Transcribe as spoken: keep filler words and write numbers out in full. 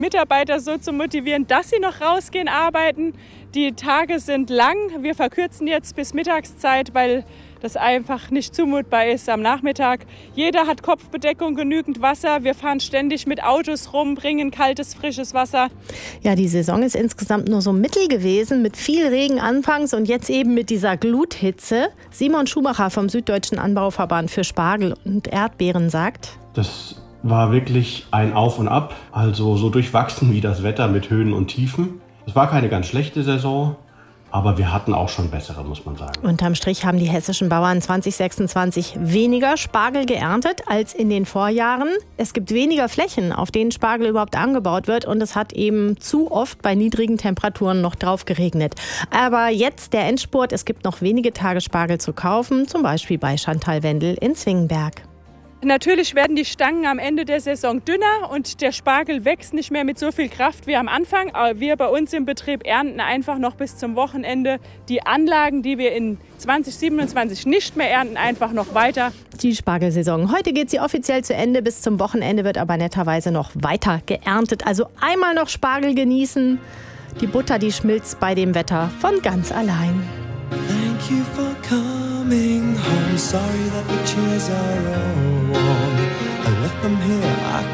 Mitarbeiter so zu motivieren, dass sie noch rausgehen, arbeiten. Die Tage sind lang. Wir verkürzen jetzt bis Mittagszeit, weil das einfach nicht zumutbar ist am Nachmittag. Jeder hat Kopfbedeckung, genügend Wasser. Wir fahren ständig mit Autos rum, bringen kaltes, frisches Wasser. Ja, die Saison ist insgesamt nur so mittel gewesen, mit viel Regen anfangs und jetzt eben mit dieser Gluthitze. Simon Schumacher vom Süddeutschen Anbauverband für Spargel und Erdbeeren sagt: Das war wirklich ein Auf und Ab, also so durchwachsen wie das Wetter mit Höhen und Tiefen. Es war keine ganz schlechte Saison, aber wir hatten auch schon bessere, muss man sagen. Unterm Strich haben die hessischen Bauern zwanzig sechsundzwanzig weniger Spargel geerntet als in den Vorjahren. Es gibt weniger Flächen, auf denen Spargel überhaupt angebaut wird, und es hat eben zu oft bei niedrigen Temperaturen noch drauf geregnet. Aber jetzt der Endspurt, es gibt noch wenige Tage Spargel zu kaufen, zum Beispiel bei Chantal Wendel in Zwingenberg. Natürlich werden die Stangen am Ende der Saison dünner und der Spargel wächst nicht mehr mit so viel Kraft wie am Anfang. Aber wir bei uns im Betrieb ernten einfach noch bis zum Wochenende die Anlagen, die wir in zwanzig siebenundzwanzig nicht mehr ernten, einfach noch weiter. Die Spargelsaison. Heute geht sie offiziell zu Ende. Bis zum Wochenende wird aber netterweise noch weiter geerntet. Also einmal noch Spargel genießen. Die Butter, die schmilzt bei dem Wetter von ganz allein. Thank you for coming home. Sorry that the chairs are all warm. I left them here. I